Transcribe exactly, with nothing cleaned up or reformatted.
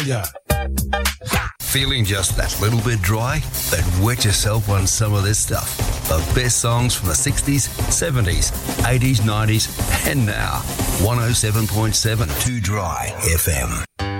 Yeah. Feeling just that little bit dry? Then wet yourself on some of this stuff. The best songs from the sixties, seventies, eighties, nineties, and now. one oh seven point seven Too Dry F M.